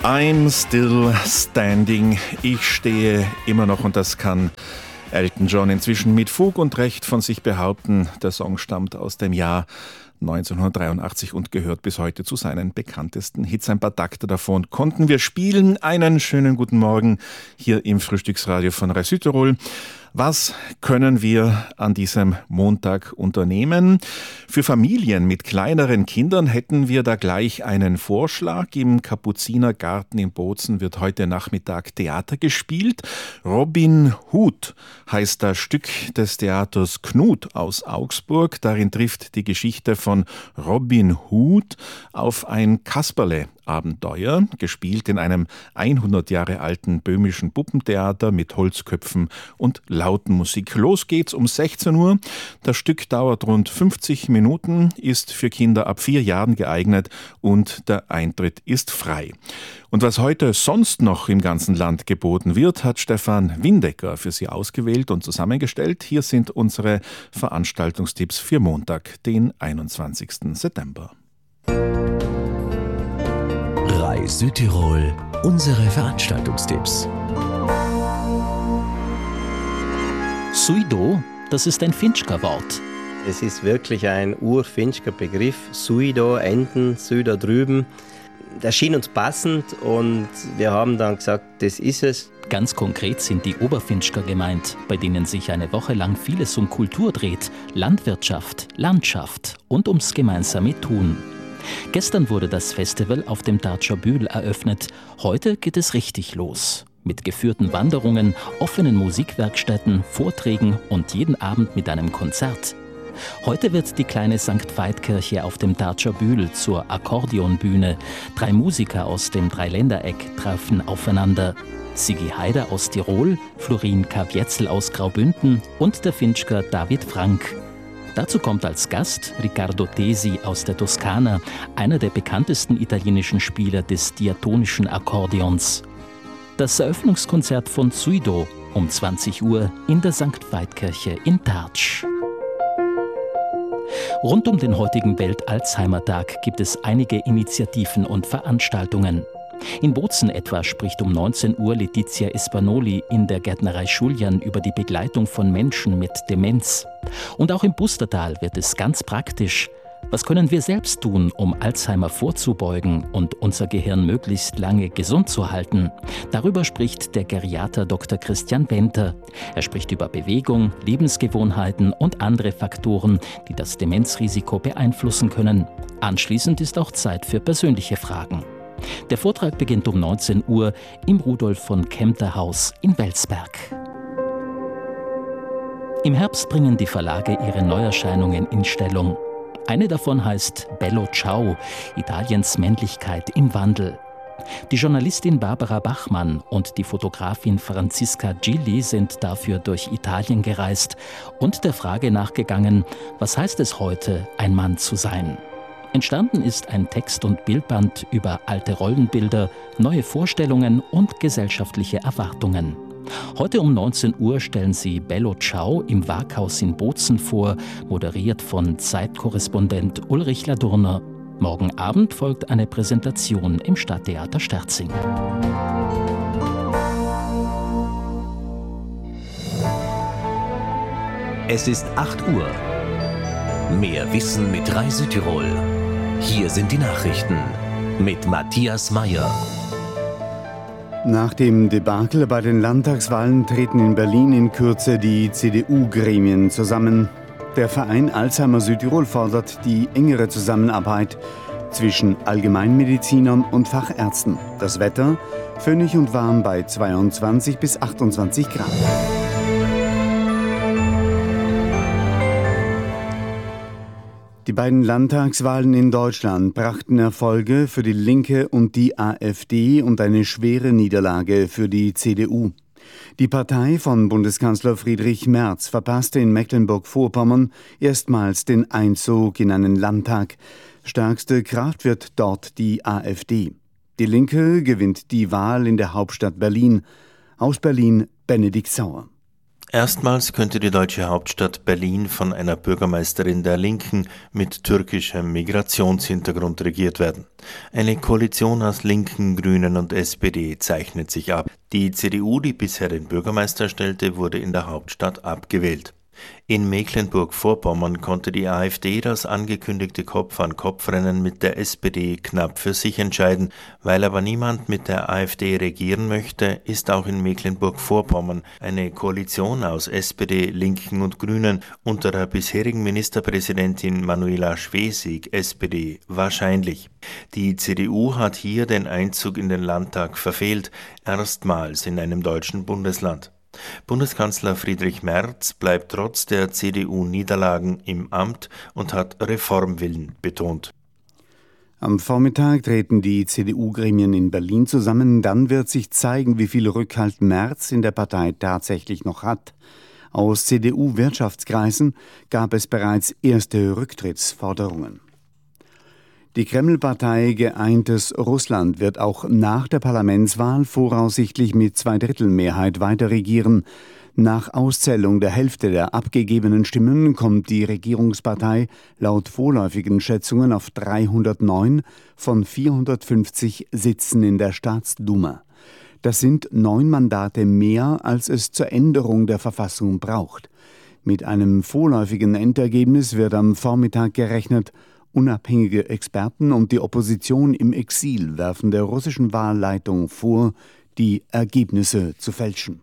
I'm still standing. Ich stehe immer noch und das kann Elton John inzwischen mit Fug und Recht von sich behaupten. Der Song stammt aus dem Jahr 1983 und gehört bis heute zu seinen bekanntesten Hits. Ein paar Takte davon konnten wir spielen. Einen schönen guten Morgen hier im Frühstücksradio von Rai Südtirol. Was können wir an diesem Montag unternehmen? Für Familien mit kleineren Kindern hätten wir da gleich einen Vorschlag. Im Kapuzinergarten in Bozen wird heute Nachmittag Theater gespielt. Robin Hood heißt das Stück des Theaters Knut aus Augsburg. Darin trifft die Geschichte von Robin Hood auf ein Kasperle-Abenteuer, gespielt in einem 100 Jahre alten böhmischen Puppentheater mit Holzköpfen und lauten Musik. Los geht's um 16 Uhr. Das Stück dauert rund 50 Minuten, ist für Kinder ab 4 Jahren geeignet und der Eintritt ist frei. Und was heute sonst noch im ganzen Land geboten wird, hat Stefan Windecker für Sie ausgewählt und zusammengestellt. Hier sind unsere Veranstaltungstipps für Montag, den 21. September. Rai Südtirol, unsere Veranstaltungstipps. Suido, das ist ein Finchker-Wort. Es ist wirklich ein Ur-Finchker Begriff. Suido, Enten, Süder drüben. Das schien uns passend und wir haben dann gesagt, das ist es. Ganz konkret sind die Oberfinchker gemeint, bei denen sich eine Woche lang vieles um Kultur dreht, Landwirtschaft, Landschaft und ums gemeinsame Tun. Gestern wurde das Festival auf dem Dartscher Bühl eröffnet. Heute geht es richtig los. Mit geführten Wanderungen, offenen Musikwerkstätten, Vorträgen und jeden Abend mit einem Konzert. Heute wird die kleine St. Veit-Kirche auf dem Dartscher Bühl zur Akkordeonbühne. 3 Musiker aus dem Dreiländereck treffen aufeinander. Sigi Haider aus Tirol, Florin Kavietzel aus Graubünden und der Finchker David Frank. Dazu kommt als Gast Riccardo Tesi aus der Toskana, einer der bekanntesten italienischen Spieler des diatonischen Akkordeons. Das Eröffnungskonzert von Suido um 20 Uhr in der St. Veit-Kirche in Tartsch. Rund um den heutigen Welt-Alzheimer-Tag gibt es einige Initiativen und Veranstaltungen. In Bozen etwa spricht um 19 Uhr Letizia Espanoli in der Gärtnerei Schuljan über die Begleitung von Menschen mit Demenz. Und auch im Pustertal wird es ganz praktisch. Was können wir selbst tun, um Alzheimer vorzubeugen und unser Gehirn möglichst lange gesund zu halten? Darüber spricht der Geriater Dr. Christian Benter. Er spricht über Bewegung, Lebensgewohnheiten und andere Faktoren, die das Demenzrisiko beeinflussen können. Anschließend ist auch Zeit für persönliche Fragen. Der Vortrag beginnt um 19 Uhr im Rudolf von Kempter Haus in Welsberg. Im Herbst bringen die Verlage ihre Neuerscheinungen in Stellung. Eine davon heißt Bello Ciao, Italiens Männlichkeit im Wandel. Die Journalistin Barbara Bachmann und die Fotografin Franziska Gilli sind dafür durch Italien gereist und der Frage nachgegangen, was heißt es heute, ein Mann zu sein? Entstanden ist ein Text- und Bildband über alte Rollenbilder, neue Vorstellungen und gesellschaftliche Erwartungen. Heute um 19 Uhr stellen sie Bello Ciao im Waghaus in Bozen vor, moderiert von Zeitkorrespondent Ulrich Ladurner. Morgen Abend folgt eine Präsentation im Stadttheater Sterzing. Es ist 8 Uhr. Mehr Wissen mit Rai Südtirol. Hier sind die Nachrichten mit Matthias Meyer. Nach dem Debakel bei den Landtagswahlen treten in Berlin in Kürze die CDU-Gremien zusammen. Der Verein Alzheimer Südtirol fordert die engere Zusammenarbeit zwischen Allgemeinmedizinern und Fachärzten. Das Wetter föhnig und warm bei 22 bis 28 Grad. Die beiden Landtagswahlen in Deutschland brachten Erfolge für die Linke und die AfD und eine schwere Niederlage für die CDU. Die Partei von Bundeskanzler Friedrich Merz verpasste in Mecklenburg-Vorpommern erstmals den Einzug in einen Landtag. Stärkste Kraft wird dort die AfD. Die Linke gewinnt die Wahl in der Hauptstadt Berlin. Aus Berlin Benedikt Sauer. Erstmals könnte die deutsche Hauptstadt Berlin von einer Bürgermeisterin der Linken mit türkischem Migrationshintergrund regiert werden. Eine Koalition aus Linken, Grünen und SPD zeichnet sich ab. Die CDU, die bisher den Bürgermeister stellte, wurde in der Hauptstadt abgewählt. In Mecklenburg-Vorpommern konnte die AfD das angekündigte Kopf-an-Kopf-Rennen mit der SPD knapp für sich entscheiden. Weil aber niemand mit der AfD regieren möchte, ist auch in Mecklenburg-Vorpommern eine Koalition aus SPD, Linken und Grünen unter der bisherigen Ministerpräsidentin Manuela Schwesig, SPD, wahrscheinlich. Die CDU hat hier den Einzug in den Landtag verfehlt, erstmals in einem deutschen Bundesland. Bundeskanzler Friedrich Merz bleibt trotz der CDU-Niederlagen im Amt und hat Reformwillen betont. Am Vormittag treten die CDU-Gremien in Berlin zusammen. Dann wird sich zeigen, wie viel Rückhalt Merz in der Partei tatsächlich noch hat. Aus CDU-Wirtschaftskreisen gab es bereits erste Rücktrittsforderungen. Die Kreml-Partei Geeintes Russland wird auch nach der Parlamentswahl voraussichtlich mit 2/3 weiter regieren. Nach Auszählung der Hälfte der abgegebenen Stimmen kommt die Regierungspartei laut vorläufigen Schätzungen auf 309 von 450 Sitzen in der Staatsduma. Das sind 9 Mandate mehr, als es zur Änderung der Verfassung braucht. Mit einem vorläufigen Endergebnis wird am Vormittag gerechnet. Unabhängige Experten und die Opposition im Exil werfen der russischen Wahlleitung vor, die Ergebnisse zu fälschen.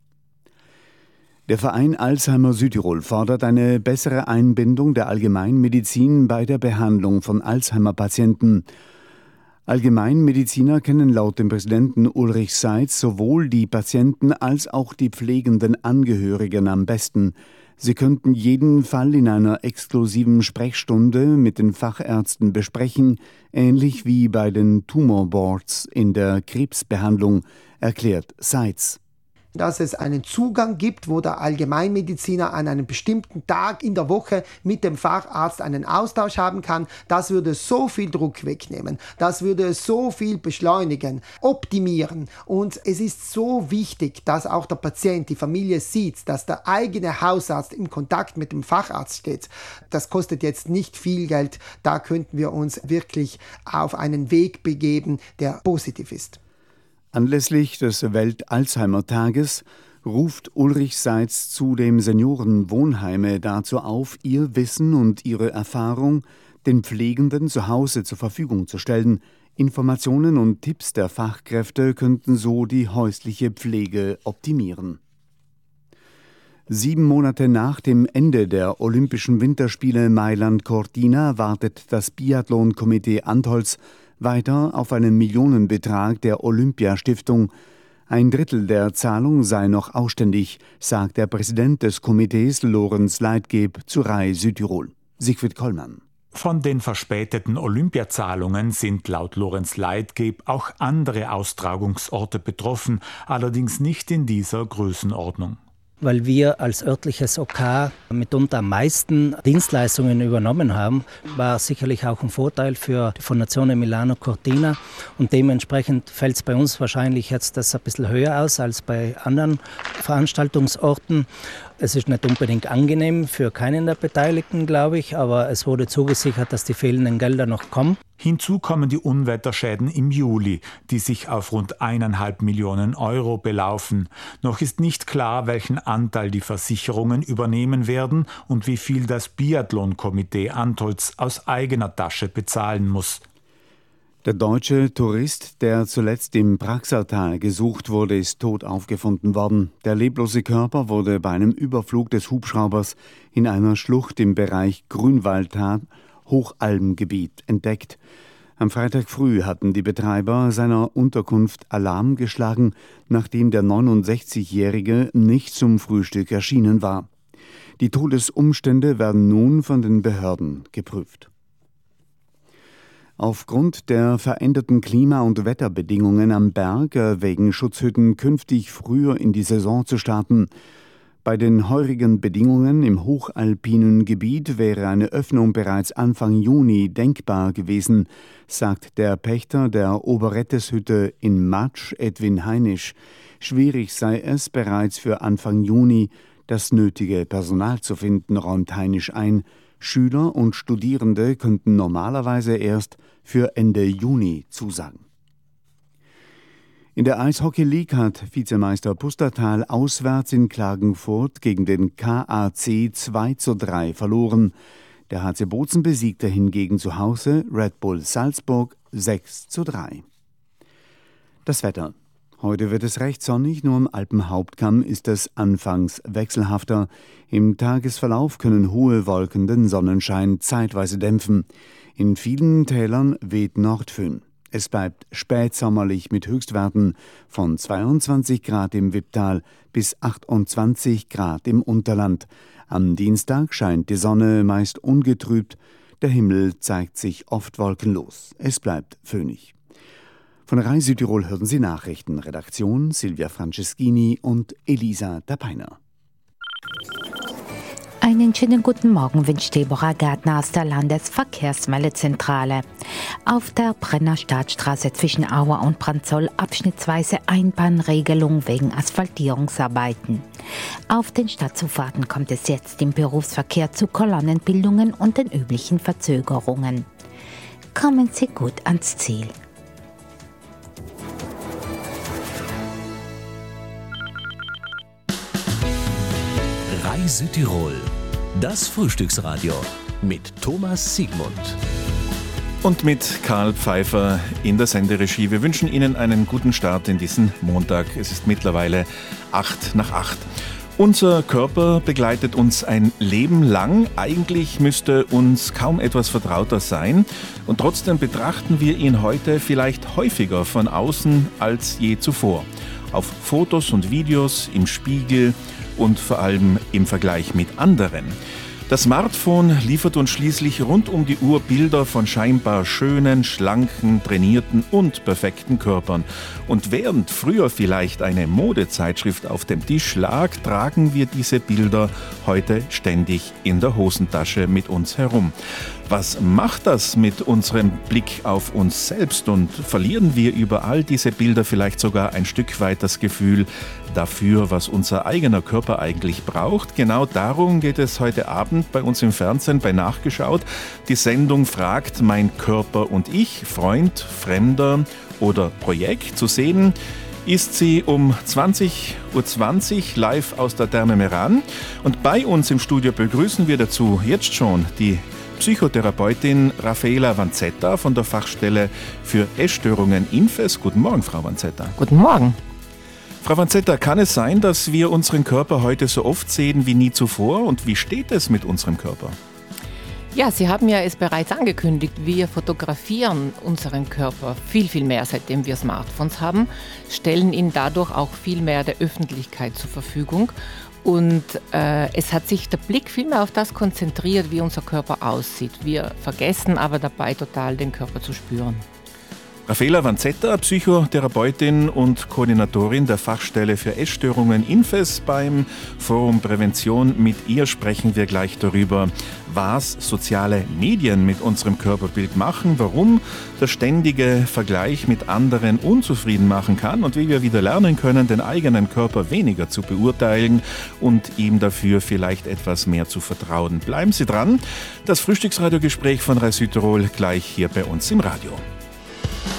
Der Verein Alzheimer Südtirol fordert eine bessere Einbindung der Allgemeinmedizin bei der Behandlung von Alzheimer-Patienten. Allgemeinmediziner kennen laut dem Präsidenten Ulrich Seitz sowohl die Patienten als auch die pflegenden Angehörigen am besten. Sie könnten jeden Fall in einer exklusiven Sprechstunde mit den Fachärzten besprechen, ähnlich wie bei den Tumorboards in der Krebsbehandlung, erklärt Seitz. Dass es einen Zugang gibt, wo der Allgemeinmediziner an einem bestimmten Tag in der Woche mit dem Facharzt einen Austausch haben kann, das würde so viel Druck wegnehmen, das würde so viel beschleunigen, optimieren. Und es ist so wichtig, dass auch der Patient, die Familie sieht, dass der eigene Hausarzt im Kontakt mit dem Facharzt steht. Das kostet jetzt nicht viel Geld, da könnten wir uns wirklich auf einen Weg begeben, der positiv ist. Anlässlich des Welt-Alzheimer-Tages ruft Ulrich Seitz zudem Seniorenwohnheime dazu auf, ihr Wissen und ihre Erfahrung den Pflegenden zu Hause zur Verfügung zu stellen. Informationen und Tipps der Fachkräfte könnten so die häusliche Pflege optimieren. 7 Monate nach dem Ende der Olympischen Winterspiele Mailand-Cortina wartet das Biathlon-Komitee Antholz weiter auf einen Millionenbetrag der Olympiastiftung. 1/3 der Zahlung sei noch ausständig, sagt der Präsident des Komitees Lorenz Leitgeb zu RAI Südtirol. Siegfried Kollmann. Von den verspäteten Olympiazahlungen sind laut Lorenz Leitgeb auch andere Austragungsorte betroffen, allerdings nicht in dieser Größenordnung. Weil wir als örtliches OK mitunter am meisten Dienstleistungen übernommen haben, war sicherlich auch ein Vorteil für die Fondazione Milano Cortina. Und dementsprechend fällt es bei uns wahrscheinlich jetzt das ein bisschen höher aus als bei anderen Veranstaltungsorten. Es ist nicht unbedingt angenehm für keinen der Beteiligten, glaube ich, aber es wurde zugesichert, dass die fehlenden Gelder noch kommen. Hinzu kommen die Unwetterschäden im Juli, die sich auf rund 1,5 Millionen Euro belaufen. Noch ist nicht klar, welchen Anteil die Versicherungen übernehmen werden und wie viel das Biathlon-Komitee Antholz aus eigener Tasche bezahlen muss. Der deutsche Tourist, der zuletzt im Praxertal gesucht wurde, ist tot aufgefunden worden. Der leblose Körper wurde bei einem Überflug des Hubschraubers in einer Schlucht im Bereich Grünwaldtal, Hochalmgebiet, entdeckt. Am Freitag früh hatten die Betreiber seiner Unterkunft Alarm geschlagen, nachdem der 69-Jährige nicht zum Frühstück erschienen war. Die Todesumstände werden nun von den Behörden geprüft. Aufgrund der veränderten Klima- und Wetterbedingungen am Berg erwägen Schutzhütten künftig früher in die Saison zu starten. Bei den heurigen Bedingungen im hochalpinen Gebiet wäre eine Öffnung bereits Anfang Juni denkbar gewesen, sagt der Pächter der Oberetteshütte in Matsch, Edwin Heinisch. Schwierig sei es bereits für Anfang Juni, Das nötige Personal zu finden, räumt Heinisch ein. Schüler und Studierende könnten normalerweise erst für Ende Juni zusagen. In der Eishockey League hat Vizemeister Pustertal auswärts in Klagenfurt gegen den KAC 2:3 verloren. Der HC Bozen besiegte hingegen zu Hause Red Bull Salzburg 6:3. Das Wetter. Heute wird es recht sonnig, nur am Alpenhauptkamm ist es anfangs wechselhafter. Im Tagesverlauf können hohe Wolken den Sonnenschein zeitweise dämpfen. In vielen Tälern weht Nordföhn. Es bleibt spätsommerlich mit Höchstwerten von 22 Grad im Wipptal bis 28 Grad im Unterland. Am Dienstag scheint die Sonne meist ungetrübt. Der Himmel zeigt sich oft wolkenlos. Es bleibt föhnig. Von Rai Südtirol hörten Sie Nachrichten. Redaktion Silvia Franceschini und Elisa Dapeiner. Einen schönen guten Morgen wünscht Deborah Gärtner aus der Landesverkehrsmeldezentrale. Auf der Brenner Staatsstraße zwischen Auer und Branzoll abschnittsweise Einbahnregelung wegen Asphaltierungsarbeiten. Auf den Stadtzufahrten kommt es jetzt im Berufsverkehr zu Kolonnenbildungen und den üblichen Verzögerungen. Kommen Sie gut ans Ziel. Rai Südtirol, das Frühstücksradio mit Thomas Siegmund. Und mit Karl Pfeiffer in der Senderegie. Wir wünschen Ihnen einen guten Start in diesen Montag. Es ist mittlerweile 7:08. Unser Körper begleitet uns ein Leben lang. Eigentlich müsste uns kaum etwas vertrauter sein. Und trotzdem betrachten wir ihn heute vielleicht häufiger von außen als je zuvor. Auf Fotos und Videos, im Spiegel und vor allem im Vergleich mit anderen. Das Smartphone liefert uns schließlich rund um die Uhr Bilder von scheinbar schönen, schlanken, trainierten und perfekten Körpern. Und während früher vielleicht eine Modezeitschrift auf dem Tisch lag, tragen wir diese Bilder heute ständig in der Hosentasche mit uns herum. Was macht das mit unserem Blick auf uns selbst und verlieren wir über all diese Bilder vielleicht sogar ein Stück weit das Gefühl dafür, was unser eigener Körper eigentlich braucht? Genau darum geht es heute Abend bei uns im Fernsehen bei Nachgeschaut. Die Sendung fragt Mein Körper und ich, Freund, Fremder oder Projekt. Zu sehen ist sie um 20:20 Uhr live aus der Therme Meran. Und bei uns im Studio begrüßen wir dazu jetzt schon die Psychotherapeutin Raffaela Vanzetta von der Fachstelle für Essstörungen INFES. Guten Morgen, Frau Vanzetta. Guten Morgen. Frau Vanzetta, kann es sein, dass wir unseren Körper heute so oft sehen wie nie zuvor? Und wie steht es mit unserem Körper? Ja, Sie haben ja es bereits angekündigt, wir fotografieren unseren Körper viel, viel mehr, seitdem wir Smartphones haben, stellen ihn dadurch auch viel mehr der Öffentlichkeit zur Verfügung. Und es hat sich der Blick viel mehr auf das konzentriert, wie unser Körper aussieht. Wir vergessen aber dabei total, den Körper zu spüren. Raffaela Vanzetta, Psychotherapeutin und Koordinatorin der Fachstelle für Essstörungen INFES beim Forum Prävention. Mit ihr sprechen wir gleich darüber, was soziale Medien mit unserem Körperbild machen, warum der ständige Vergleich mit anderen unzufrieden machen kann und wie wir wieder lernen können, den eigenen Körper weniger zu beurteilen und ihm dafür vielleicht etwas mehr zu vertrauen. Bleiben Sie dran. Das Frühstücksradiogespräch von Rai Südtirol gleich hier bei uns im Radio.